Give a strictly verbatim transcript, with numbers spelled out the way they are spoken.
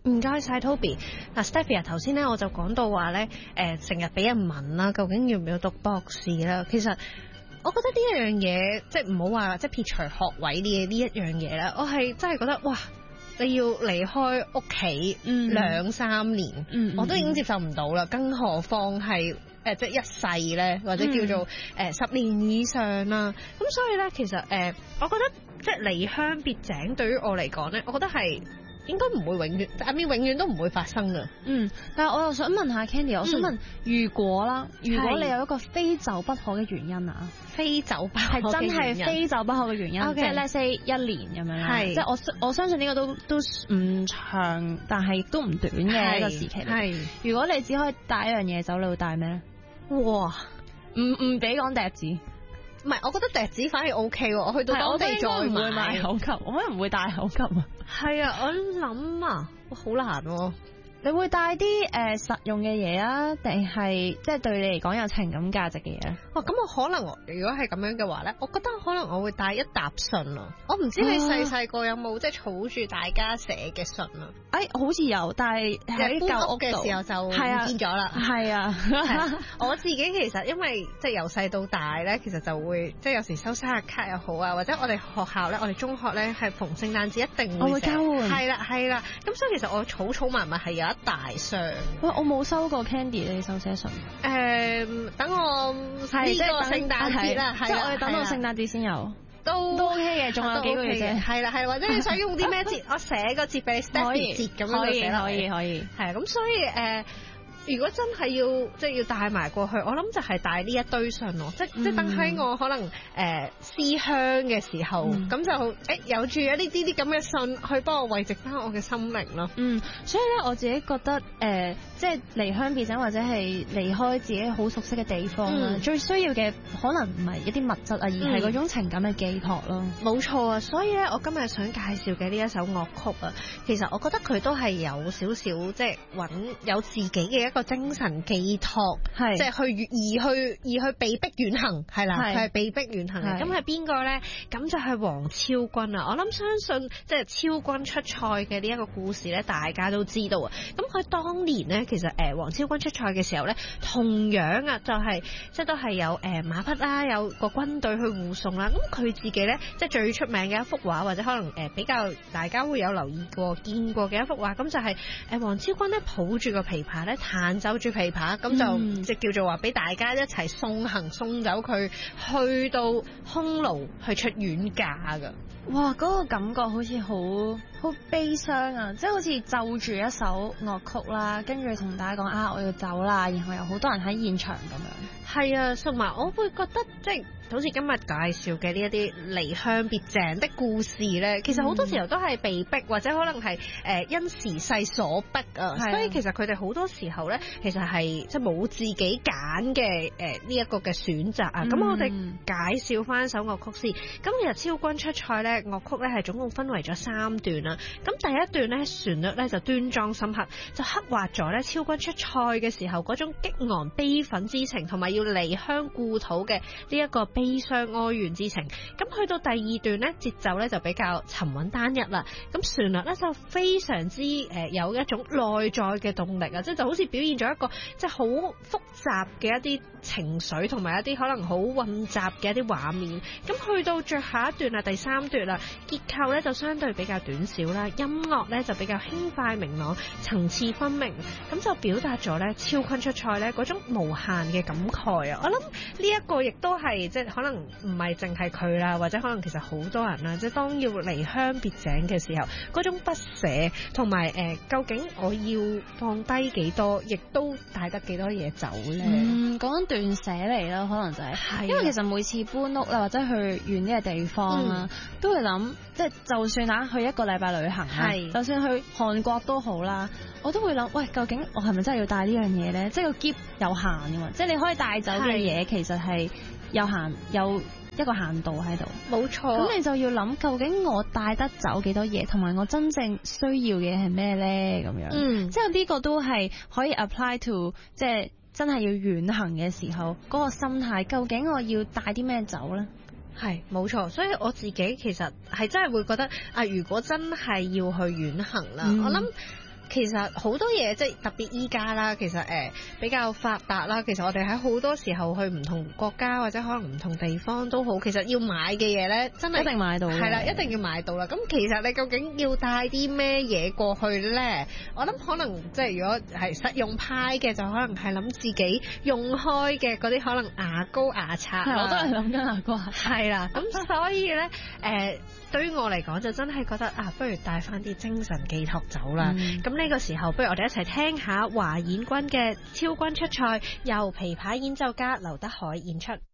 唔該晒 Toby。嗱 Stephy 頭先咧我就講到話咧，誒成日俾人問啦，究竟要唔要讀博士啦？其實我覺得呢一樣嘢，即係唔好話即係撇除學位呢呢一樣嘢啦，我係真係覺得哇！你要離開屋企兩三年， 嗯、 我都已經接受唔到啦，更何況係誒即係一世咧，或者叫做誒、嗯呃、十年以上啦。咁所以咧，其實誒、呃，我覺得即係離鄉別井對於我嚟講咧，我覺得係應該唔會永遠，阿咪永遠都唔會發生噶。 嗯，但係我又想問下 Candy，我想問， 嗯、 如果啦，如果你有一個非走不可嘅原因啊？ 非走不可係真係非走不可嘅原因， Okay. 即係 let's say 一年咁樣啦，即係我我相信呢個都都唔長，但係亦都唔短嘅一個時期。係，如果你只可以帶一樣嘢走，你會帶咩咧？哇，唔唔俾講笛子， 唔係，我覺得笛子反而 O K 喎，我去到當地再唔會買口琴，我可能唔會帶口琴啊。 係啊，我諗啊，好難喎。 你會帶啲誒實用嘅嘢啊，定係即係對你嚟講有情感價值嘅嘢咧？ 哇！咁我可能如果係咁樣嘅話咧，我覺得可能我會帶一沓信啊。我唔知你細細個有冇即係儲住大家寫嘅信啊？ 誒，好似有，但係喺舊屋嘅時候就唔見咗啦。 係啊， 我自己其實因為即係由細到大咧，其實就會即係有時收生日卡又好啊，或者我哋學校咧，我哋中學咧係逢聖誕節一定會我會交換。 係啦係啦，咁所以其實我儲儲埋埋係有一大箱。 喂，我冇收過 Candy 你手寫信。 誒，等我呢個聖誕節啦， 即係我哋等到聖誕節先有， 都都 OK 嘅，仲有幾個月啫。 係啦係，或者你想用啲咩節，我寫個節俾你 Stephy 節咁樣就寫啦。 可以可以可以。 係咁，所以誒。如果真係要即係要帶埋過去，我諗就係帶呢一堆信咯，即、嗯、即等喺我可能誒、呃、思鄉嘅時候，咁、嗯、就誒、欸、有住一啲啲啲咁嘅信去幫我慰藉翻我嘅心靈咯。 嗯，所以咧我自己覺得誒、呃，即係離鄉別井或者係離開自己好熟悉嘅地方啦，嗯、最需要嘅可能唔係一啲物質啊，而係嗰種情感嘅寄託咯。冇、 嗯、錯啊，所以咧我今日想介紹嘅呢一首樂曲啊，其實我覺得佢都係有少少即係揾有自己嘅一個精神寄託，係即係去而去而去被逼遠行，係啦，佢係被逼遠行嘅。咁係邊個咧？咁就係黃超君啊！我諗相信即係超君出賽嘅呢一個故事咧，大家都知道啊。咁佢當年咧，其實誒黃超君出賽嘅時候咧，同樣啊就係即係都係有誒馬匹啦，有個軍隊去護送啦。咁佢自己咧，即係最出名嘅一幅畫，或者可能誒比較大家會有留意過、見過嘅一幅畫，咁就係誒黃超君咧抱住個琵琶咧彈奏住琵琶，咁就即係叫做話俾大家一齊送行送走佢去到匈奴去出遠嫁噶。 哇，嗰個感覺好似好好悲傷啊！即係好似奏住一首樂曲啦，跟住同大家講啊，我要走啦，然後有好多人喺現場咁樣。 係啊，同埋我會覺得即係好似今日介紹嘅呢一啲離鄉別井的故事咧，其實好多時候都係被逼，或者可能係誒、呃、因時勢所逼啊。所以其實佢哋好多時候咧，其實係即係冇自己揀嘅誒呢一個嘅選擇啊。咁、嗯、我哋介紹翻首樂曲先。咁其實超君出賽咧，樂曲咧係總共分為咗三段啦。咁第一段咧旋律咧就端莊深刻，就刻畫咗咧超君出賽嘅時候嗰種激昂悲憤之情，同埋要離鄉故土嘅呢一個悲傷哀怨之情。咁去到第二段咧，節奏咧就比較沉穩單一啦。咁旋律咧就非常之誒有一種內在嘅動力啊，即係就好似表現咗一個即係好複雜嘅一啲情緒，同埋一啲可能好混雜嘅一啲畫面。咁去到最後一段啊，第三段啦，結構咧就相對比較短小啦，音樂咧就比較輕快明朗，層次分明，咁就表達咗咧超君出賽咧嗰種無限嘅感慨啊！我諗呢一個亦都係即係可能唔係淨係佢啦，或者可能其實好多人啦，即係當要離鄉別井嘅時候，嗰種不捨同埋誒，究竟我要放低幾多，亦都帶得幾多嘢走咧？ 嗯，講緊斷捨離啦，可能就係、是，因為其實每次搬屋啦，或者去遠啲嘅地方啦，嗯、都會諗，即係就算嚇去一個禮拜旅行啦，就算去韓國都好啦，我都會諗，喂，究竟我係咪真係要帶呢樣嘢咧？即係個篋有限㗎嘛，即係你可以帶走嘅嘢其實係有限，有一個限度喺度。冇錯。咁你就要諗，究竟我帶得走幾多嘢，同埋我真正需要嘅係咩咧？咁樣，嗯，即係呢個都係可以 apply to 即係真係要遠行嘅時候嗰個心態。究竟我要帶啲咩走咧？ 係冇錯，所以我自己其實係真係會覺得啊，如果真係要去遠行啦，嗯、我諗其實好多嘢即係特別依家啦，其實誒、呃、比較發達啦。其實我哋喺好多時候去唔同國家或者可能唔同地方都好，其實要買嘅嘢咧，真係一定買到。 係啦，一定要買到啦。咁其實你究竟要帶啲咩嘢過去咧？我諗可能即係如果係實用派嘅，就可能係諗自己用開嘅嗰啲可能牙膏牙刷。 係，我都係諗緊牙膏牙刷。 係啦，咁所以咧誒。呃對於我嚟講就真係覺得啊，不如帶翻啲精神寄託走啦。咁呢、嗯、個時候，不如我哋一齊聽下華演軍嘅超軍出賽，由琵琶演奏家劉德海演出。